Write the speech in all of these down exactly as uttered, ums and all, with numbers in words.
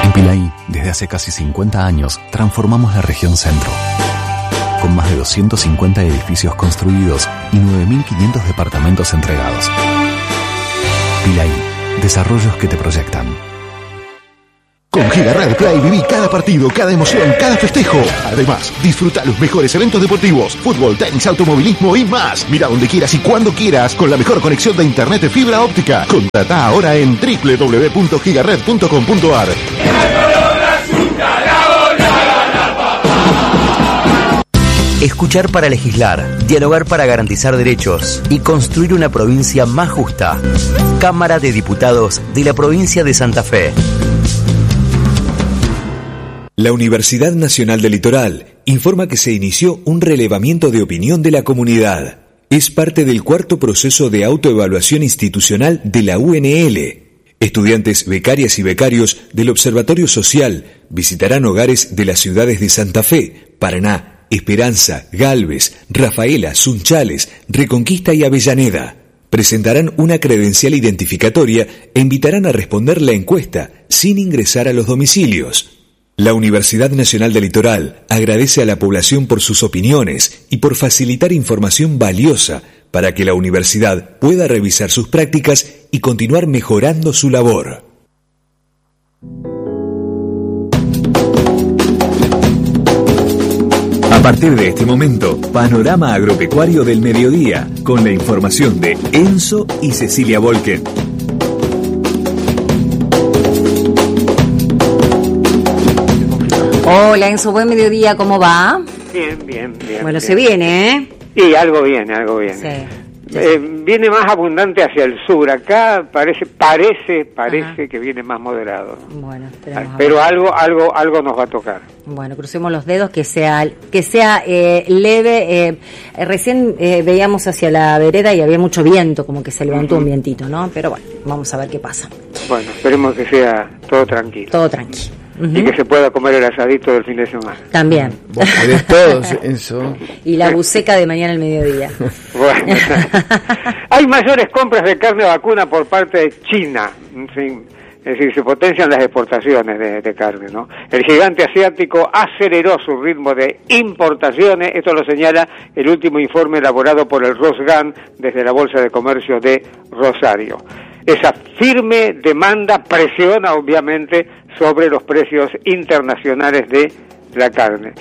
En Pilaí, desde hace casi cincuenta años, transformamos la región centro. Con más de doscientos cincuenta edificios construidos y nueve mil quinientos departamentos entregados. Pilaí, desarrollos que te proyectan. Con Gigared Play viví cada partido, cada emoción, cada festejo. Además, disfruta los mejores eventos deportivos, fútbol, tenis, automovilismo y más. Mira donde quieras y cuando quieras con la mejor conexión de internet de fibra óptica. Contrata ahora en doble u doble u doble u punto gigared punto com punto a r. Escuchar para legislar, dialogar para garantizar derechos y construir una provincia más justa. Cámara de Diputados de la provincia de Santa Fe. La Universidad Nacional del Litoral informa que se inició un relevamiento de opinión de la comunidad. Es parte del cuarto proceso de autoevaluación institucional de la U N L. Estudiantes, becarias y becarios del Observatorio Social visitarán hogares de las ciudades de Santa Fe, Paraná, Esperanza, Galvez, Rafaela, Sunchales, Reconquista y Avellaneda. Presentarán una credencial identificatoria e invitarán a responder la encuesta sin ingresar a los domicilios. La Universidad Nacional del Litoral agradece a la población por sus opiniones y por facilitar información valiosa para que la universidad pueda revisar sus prácticas y continuar mejorando su labor. A partir de este momento, Panorama Agropecuario del Mediodía, con la información de Enzo y Cecilia Volken. Hola Enzo, buen mediodía, ¿cómo va? Bien, bien, bien. Bueno, bien. se viene, ¿eh? Sí, algo viene, algo viene. Sí. Eh, viene más abundante hacia el sur. Acá parece, parece, parece Ajá. que viene más moderado. Bueno, pero algo, algo, algo nos va a tocar. Bueno, crucemos los dedos que sea, que sea eh, leve. Eh, recién eh, veíamos hacia la vereda y había mucho viento, como que se levantó uh-huh. un vientito, ¿no? Pero bueno, vamos a ver qué pasa. Bueno, esperemos que sea todo tranquilo. Todo tranquilo. Uh-huh. Y que se pueda comer el asadito del fin de semana. También. Vos querés todos eso. Y la buceca de mañana al mediodía. Bueno. Hay mayores compras de carne vacuna por parte de China. En fin, es decir, se potencian las exportaciones de, de carne, ¿no? El gigante asiático aceleró su ritmo de importaciones. Esto lo señala el último informe elaborado por el Rosgan desde la Bolsa de Comercio de Rosario. Esa firme demanda presiona, obviamente, sobre los precios internacionales de la carne.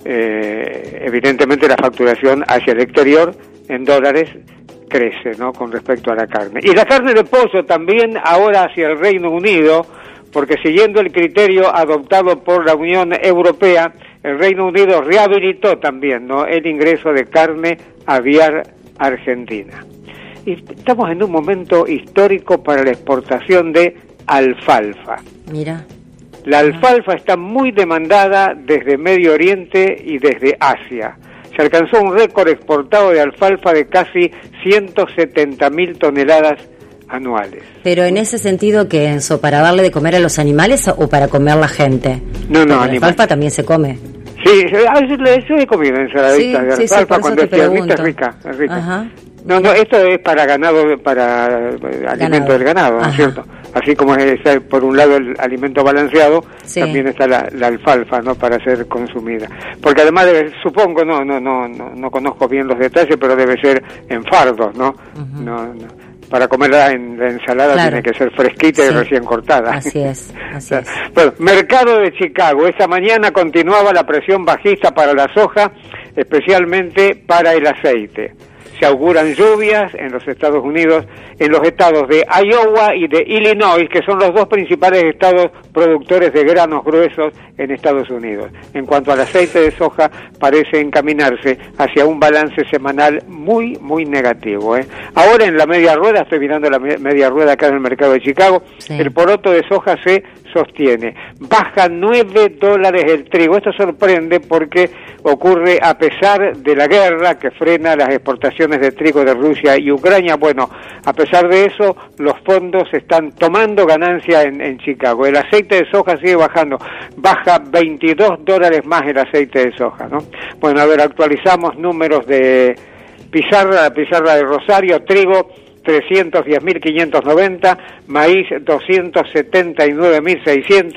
Eh, evidentemente la facturación hacia el exterior en dólares crece, ¿no?, con respecto a la carne. Y la carne de pollo también ahora hacia el Reino Unido, porque siguiendo el criterio adoptado por la Unión Europea, el Reino Unido rehabilitó también, ¿no?, el ingreso de carne aviar argentina. Y estamos en un momento histórico para la exportación de alfalfa. Mira. La alfalfa está muy demandada desde Medio Oriente y desde Asia. Se alcanzó un récord exportado de alfalfa de casi ciento setenta mil toneladas anuales. Pero en ese sentido, ¿qué, Enzo? ¿Para darle de comer a los animales o para comer la gente? No, no, la alfalfa también se come. Sí, a veces yo he comido ensaladitas sí, de sí, alfalfa sí, cuando es tiernita, es rica, es rica. Ajá. No, no, esto es para ganado, para ganado. Alimento del ganado, ¿no es cierto? Así como es, por un lado el alimento balanceado, sí. también está la, la alfalfa, ¿no?, para ser consumida. Porque además debe, supongo, no, no, no, no, no conozco bien los detalles, pero debe ser en fardos, ¿no? Uh-huh. no, no. Para comerla en la ensalada claro. tiene que ser fresquita sí. y recién cortada. Así es, así es. Bueno, mercado de Chicago. Esta mañana continuaba la presión bajista para la soja, especialmente para el aceite. Se auguran lluvias en los Estados Unidos, en los estados de Iowa y de Illinois, que son los dos principales estados productores de granos gruesos en Estados Unidos. En cuanto al aceite de soja, parece encaminarse hacia un balance semanal muy, muy negativo, ¿eh? Ahora en la media rueda, estoy mirando la media rueda acá en el mercado de Chicago, sí. el poroto de soja se sostiene. Baja nueve dólares el trigo. Esto sorprende porque ocurre a pesar de la guerra que frena las exportaciones de trigo de Rusia y Ucrania. Bueno, a pesar de eso, los fondos están tomando ganancia en, en Chicago. El aceite de soja sigue bajando. Baja veintidós dólares más el aceite de soja, ¿no? Bueno, a ver, actualizamos números de pizarra, la pizarra de Rosario, trigo trescientos diez mil quinientos noventa, maíz doscientos setenta y nueve mil seiscientos,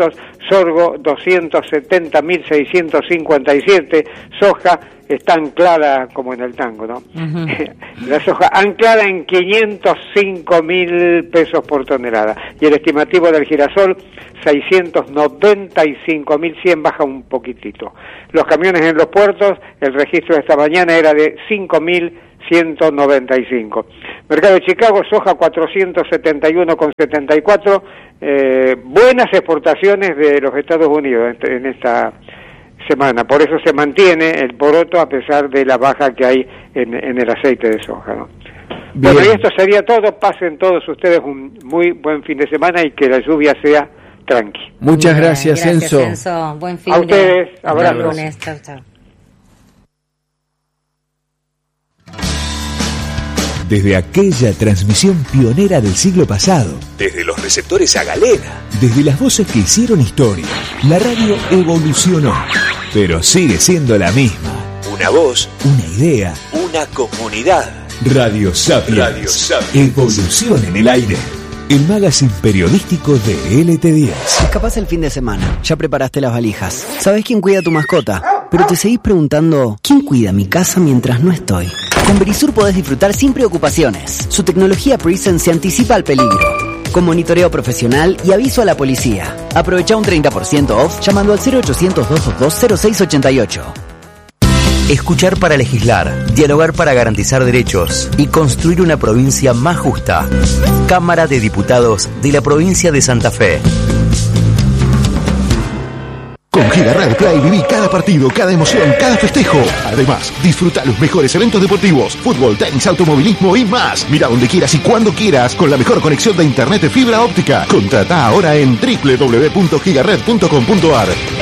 sorgo doscientos setenta mil seiscientos cincuenta y siete, soja está anclada como en el tango, ¿no? Uh-huh. La soja anclada en quinientos cinco mil pesos por tonelada, y el estimativo del girasol seiscientos noventa y cinco mil cien, baja un poquitito. Los camiones en los puertos, el registro de esta mañana era de cinco mil ciento noventa y cinco. Mercado de Chicago, soja cuatrocientos setenta y uno con setenta y cuatro, eh, buenas exportaciones de los Estados Unidos en esta semana, por eso se mantiene el poroto a pesar de la baja que hay en, en el aceite de soja, ¿no? Bueno, y esto sería todo. Pasen todos ustedes un muy buen fin de semana y que la lluvia sea tranqui. Muchas gracias, gracias Enzo. Enzo. Buen fin a de ustedes, abrazos. Chao, chao. Desde aquella transmisión pionera del siglo pasado, desde los receptores a galena, desde las voces que hicieron historia, la radio evolucionó, pero sigue siendo la misma. Una voz, una idea, una comunidad. Radio Sapiens. Radio Sapiens. Evolución en el aire. El magazine periodístico de L T diez. Escapás el fin de semana, ya preparaste las valijas. ¿Sabés quién cuida a tu mascota? Pero te seguís preguntando, ¿quién cuida mi casa mientras no estoy? Con Verisur podés disfrutar sin preocupaciones. Su tecnología Presence se anticipa al peligro, con monitoreo profesional y aviso a la policía. Aprovecha un treinta por ciento off llamando al cero ochocientos, doscientos veintidós, cero seis ochenta y ocho. Escuchar para legislar, dialogar para garantizar derechos y construir una provincia más justa. Cámara de Diputados de la provincia de Santa Fe. Con Giga Red Play viví cada partido, cada emoción, cada festejo. Además, disfruta los mejores eventos deportivos, fútbol, tenis, automovilismo y más. Mira donde quieras y cuando quieras con la mejor conexión de internet de fibra óptica. Contrata ahora en doble u doble u doble u punto gigared punto com punto a r.